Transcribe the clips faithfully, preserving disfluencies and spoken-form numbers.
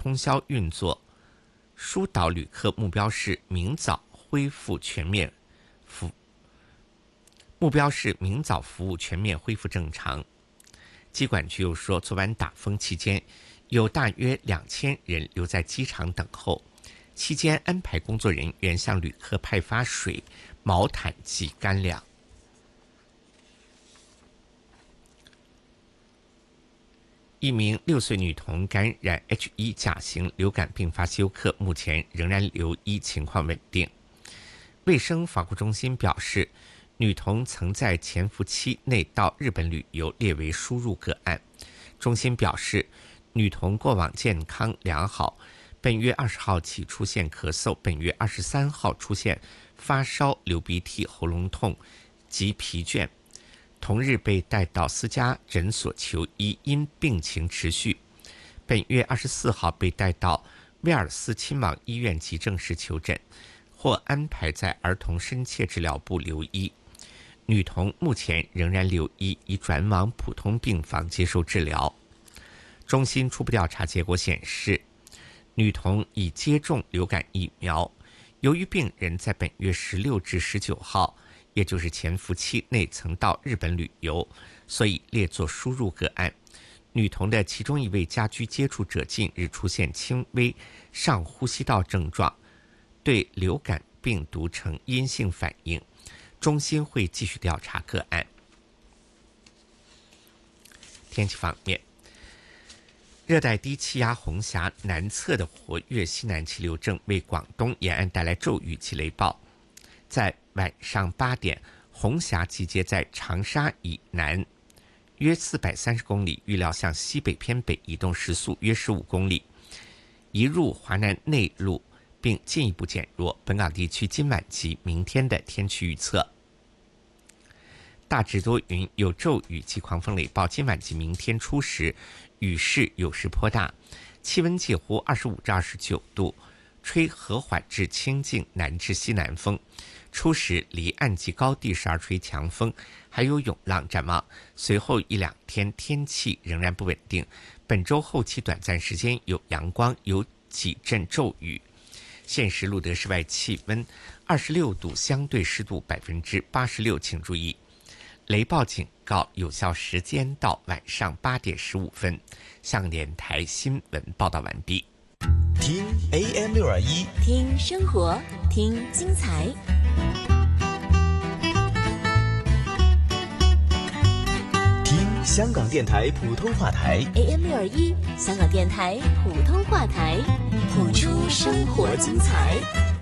通宵运作。疏导旅客目标是明早恢复全面服，目标是明早服务全面恢复正常。机管局又说，昨晚打风期间，有大约两千人留在机场等候，期间安排工作人员向旅客派发水、毛毯及干粮。一名六岁女童感染 H 一 甲型流感并发休克，目前仍然留医，情况稳定。卫生防护中心表示，女童曾在潜伏期内到日本旅游，列为输入个案。中心表示，女童过往健康良好，本月二十号起出现咳嗽，本月二十三号出现发烧、流鼻涕、喉咙痛及疲倦。同日被带到私家诊所求医，因病情持续。本月二十四号被带到威尔斯亲王医院急症室求诊，或安排在儿童深切治疗部留医。女童目前仍然留医，已转往普通病房接受治疗。中心初步调查结果显示，女童已接种流感疫苗。由于病人在本月十六至十九号，也就是潜伏期内曾到日本旅游，所以列作输入个案。女童的其中一位家居接触者近日出现轻微上呼吸道症状，对流感病毒呈阴性反应。中心会继续调查个案。天气方面，热带低气压红霞南侧的活跃西南气流正为广东沿岸带来骤雨及雷暴。在晚上八点，红霞集结在长沙以南约四百三十公里，预料向西北偏北移动，时速约十五公里，移入华南内陆，并进一步减弱。本港地区今晚及明天的天气预测：大致多云，有骤雨及狂风雷暴。今晚及明天初时，雨势有时颇大，气温介乎二十五至二十九度，吹和缓至清劲南至西南风。初时离岸及高地时而吹强风，还有涌浪。展望随后一两天天气仍然不稳定，本周后期短暂时间有阳光，有几阵骤雨。现时录得室外气温二十六度，相对湿度百分之八十六，请注意，雷暴警告有效时间到晚上八点十五分。香港电台新闻报道完毕。 听 A M 六二一， 听生活，听精彩。 听香港电台普通话台 A M 六二一，香港电台普通话台，谱出生活精彩。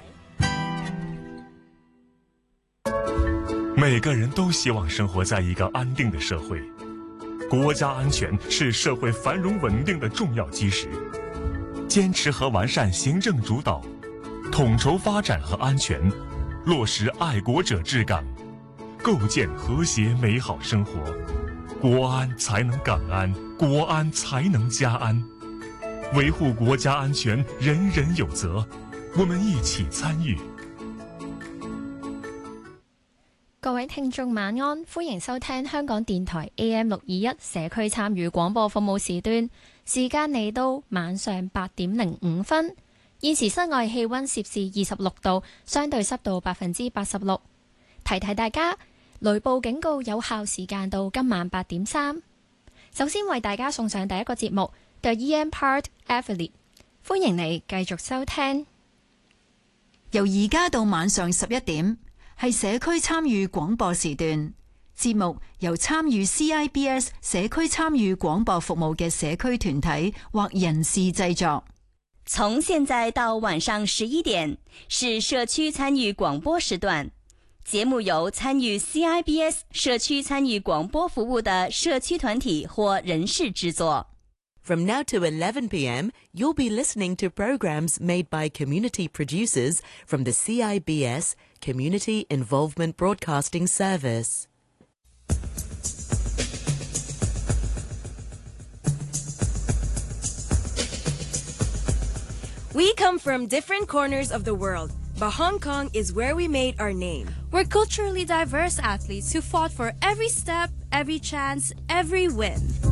每个人都希望生活在一个安定的社会，国家安全是社会繁荣稳定的重要基石。坚持和完善行政主导，统筹发展和安全，落实爱国者治港，构建和谐美好生活，国安才能港安，国安才能家安。维护国家安全，人人有责，我们一起参與。 各位聽眾晚安，歡迎收聽香港電台 A M 六二一社區參與廣播服務時段，時間嚟到晚上八點零五分。現時室外氣溫攝氏二十六度，相對濕度百分之八十六。提提大家，雷暴警告有效時間到今晚八點三。首先為大家送上第一個節目 The E M Part Athlete， 歡迎你繼續收聽。 由而家到晚上十一點。係社區參與廣播時段，節目由參與 C I B S 社區參與廣播服務嘅社區團體或人士製作。 從現在到晚上十一點是社區參與廣播時段，節目由參與 C I B S 社區參與廣播服務的社區團體或人士製作。 From now to eleven p m, you'll be listening to programs made by community producers from the C I B S Community Involvement Broadcasting Service. We come from different corners of the world, but Hong Kong is where we made our name. We're culturally diverse athletes who fought for every step, every chance, every win.